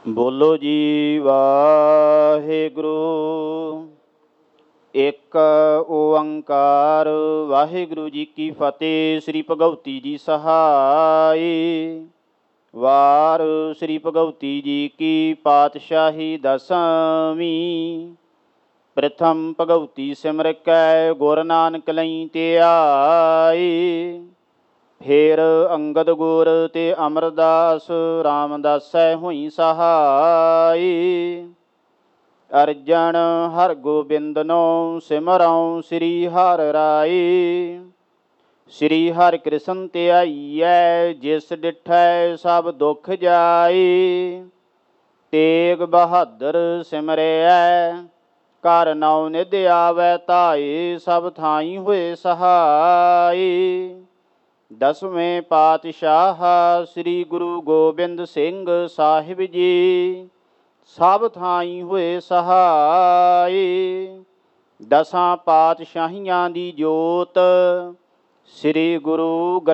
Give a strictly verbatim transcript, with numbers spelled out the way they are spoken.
ਬੋਲੋ ਜੀ ਵਾਹਿਗੁਰੂ। ਇੱਕ ਓੰਕਾਰ ਵਾਹਿਗੁਰੂ ਜੀ ਕੀ ਫਤਿਹ। ਸ੍ਰੀ ਭਗਵਤੀ ਜੀ ਸਹਾਈ। ਵਾਰ ਸ੍ਰੀ ਭਗਵਤੀ ਜੀ ਕੀ ਪਾਤਸ਼ਾਹੀ ਦਸਵੀਂ। ਪ੍ਰਥਮ ਭਗਵਤੀ ਸਿਮਰ ਕੈ ਗੁਰ ਨਾਨਕ ਲਈ ਧਿਆਈ। ਫੇਰ ਅੰਗਦ ਗੁਰ ਤੇ ਅਮਰਦਾਸ ਰਾਮਦਾਸੈ ਹੋਈ ਸਹਾਈ। ਅਰਜਨ ਹਰਗੋਬਿੰਦਨੋ ਸਿਮਰਉ ਸ੍ਰੀ ਹਰਿ ਰਾਈ। ਸ੍ਰੀ ਹਰਿ ਕ੍ਰਿਸ਼ਨ ਧਿਆਈਐ ਜਿਸ ਡਿਠੈ ਸਭ ਦੁਖ ਜਾਈ। ਤੇਗ ਬਹਾਦਰ ਸਿਮਰਿਐ ਘਰ ਨਉ ਨਿਧ ਆਵੈ ਧਾਇ। ਸਭ ਥਾਈ ਹੋਏ ਸਹਾਈ। ਦਸਵੇਂ ਪਾਤਸ਼ਾਹ ਸ੍ਰੀ ਗੁਰੂ ਗੋਬਿੰਦ ਸਿੰਘ ਸਾਹਿਬ ਜੀ ਸਭ ਥਾਈ ਹੋਏ ਸਹਾਈ। ਦਸਾਂ ਪਾਤਸ਼ਾਹੀਆਂ ਦੀ ਜੋਤ ਸ੍ਰੀ ਗੁਰੂ